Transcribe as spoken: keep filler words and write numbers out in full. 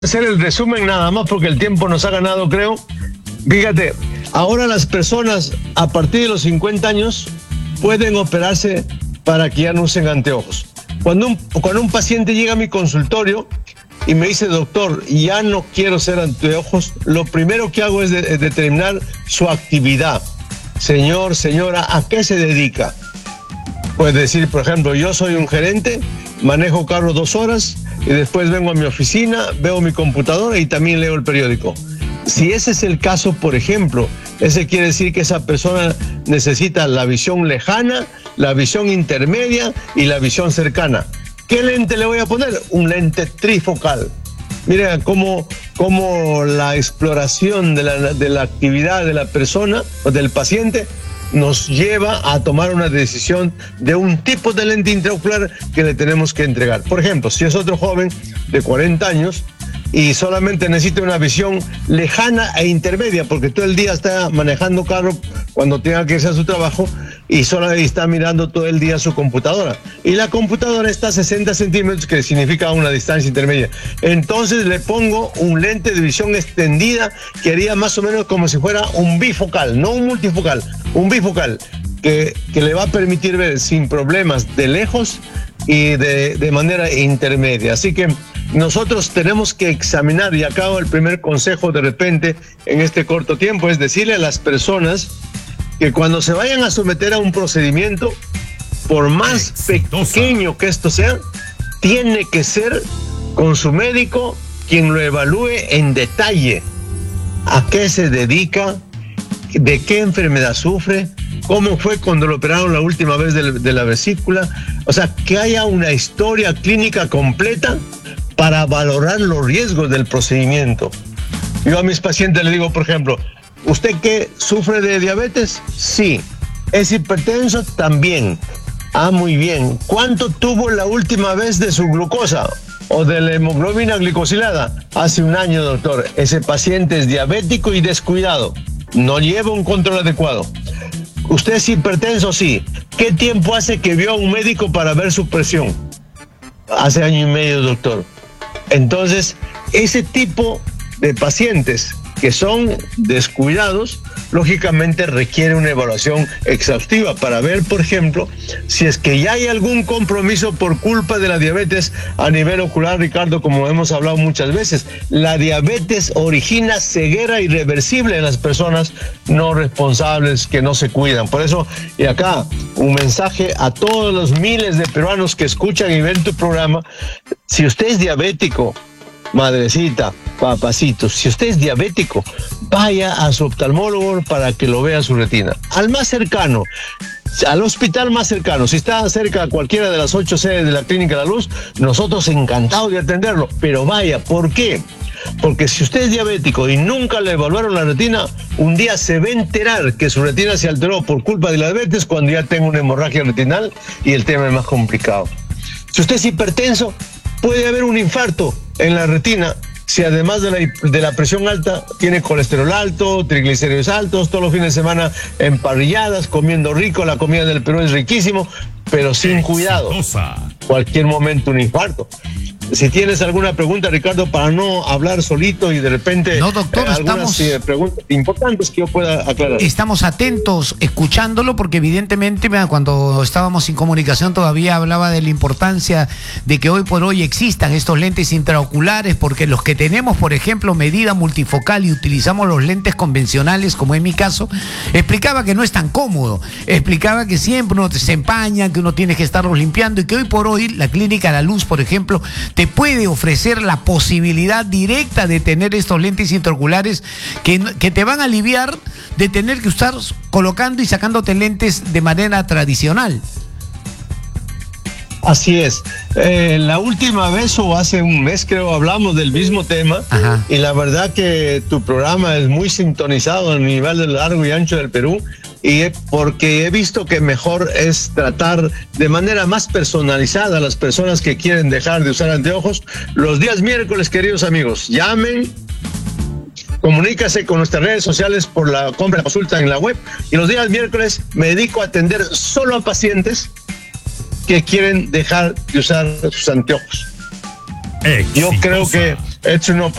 Hacer el resumen nada más porque el tiempo nos ha ganado, creo. Fíjate, ahora las personas a partir de los cincuenta años pueden operarse para que ya no usen anteojos. Cuando un, cuando un paciente llega a mi consultorio y me dice, doctor, ya no quiero usar anteojos, lo primero que hago es, de, es determinar su actividad. Señor, señora, ¿a qué se dedica? Puede decir, por ejemplo, yo soy un gerente, manejo carro dos horas y después vengo a mi oficina, veo mi computadora y también leo el periódico. Si ese es el caso, por ejemplo, ese quiere decir que esa persona necesita la visión lejana, la visión intermedia y la visión cercana. ¿Qué lente le voy a poner? Un lente trifocal. Mira cómo, cómo la exploración de la, de la actividad de la persona o del paciente nos lleva a tomar una decisión de un tipo de lente intraocular que le tenemos que entregar. Por ejemplo, si es otro joven de cuarenta años y solamente necesita una visión lejana e intermedia, porque todo el día está manejando carro cuando tenga que irse a su trabajo y solo está mirando todo el día su computadora. Y la computadora está a sesenta centímetros, que significa una distancia intermedia. Entonces le pongo un lente de visión extendida que haría más o menos como si fuera un bifocal, no un multifocal, un bifocal, que, que le va a permitir ver sin problemas de lejos y de, de manera intermedia. Así que nosotros tenemos que examinar, y acabo el primer consejo de repente en este corto tiempo, es decirle a las personas que cuando se vayan a someter a un procedimiento, por más Exitosa. pequeño que esto sea, tiene que ser con su médico quien lo evalúe en detalle. ¿A qué se dedica? ¿De qué enfermedad sufre? ¿Cómo fue cuando lo operaron la última vez de, de la vesícula? O sea, que haya una historia clínica completa para valorar los riesgos del procedimiento. Yo a mis pacientes les digo, por ejemplo, ¿usted qué sufre de diabetes? Sí. ¿Es hipertenso? También. Ah, muy bien. ¿Cuánto tuvo la última vez de su glucosa o de la hemoglobina glicosilada? Hace un año, doctor. Ese paciente es diabético y descuidado. No lleva un control adecuado. ¿Usted es hipertenso? Sí. ¿Qué tiempo hace que vio a un médico para ver su presión? Hace año y medio, doctor. Entonces, ese tipo de pacientes que son descuidados, lógicamente requiere una evaluación exhaustiva para ver, por ejemplo, si es que ya hay algún compromiso por culpa de la diabetes a nivel ocular, Ricardo, como hemos hablado muchas veces. La diabetes origina ceguera irreversible en las personas no responsables que no se cuidan. Por eso, y acá, un mensaje a todos los miles de peruanos que escuchan y ven tu programa. Si usted es diabético, madrecita, papacito, si usted es diabético, vaya a su oftalmólogo para que lo vea su retina. Al más cercano, al hospital más cercano. Si está cerca cualquiera de las ocho sedes de la Clínica La Luz, nosotros encantados de atenderlo. Pero vaya, ¿por qué? Porque si usted es diabético y nunca le evaluaron la retina, un día se va a enterar que su retina se alteró por culpa de la diabetes cuando ya tenga una hemorragia retinal y el tema es más complicado. Si usted es hipertenso, puede haber un infarto en la retina si además de la, de la presión alta tiene colesterol alto, triglicéridos altos, todos los fines de semana emparrilladas, comiendo rico. La comida del Perú es riquísimo, pero sin cuidado. Cualquier momento un infarto. Si tienes alguna pregunta, Ricardo, para no hablar solito y de repente no, doctor, eh, algunas estamos, eh, preguntas importantes que yo pueda aclarar. Estamos atentos, escuchándolo, porque evidentemente cuando estábamos en comunicación todavía hablaba de la importancia de que hoy por hoy existan estos lentes intraoculares, porque los que tenemos, por ejemplo, medida multifocal y utilizamos los lentes convencionales, como en mi caso, explicaba que no es tan cómodo, explicaba que siempre uno se empaña, que uno tiene que estarlos limpiando y que hoy por hoy la Clínica La Luz, por ejemplo, te puede ofrecer la posibilidad directa de tener estos lentes intraoculares que, que te van a aliviar de tener que estar colocando y sacándote lentes de manera tradicional. Así es. Eh, la última vez o hace un mes creo hablamos del mismo tema. Ajá. Y la verdad que tu programa es muy sintonizado a nivel del largo y ancho del Perú, y porque he visto que mejor es tratar de manera más personalizada a las personas que quieren dejar de usar anteojos. Los días miércoles, queridos amigos, llamen, comunícase con nuestras redes sociales por la compra de consulta en la web, y los días miércoles me dedico a atender solo a pacientes que quieren dejar de usar sus anteojos. Exitosa. Yo creo que Es una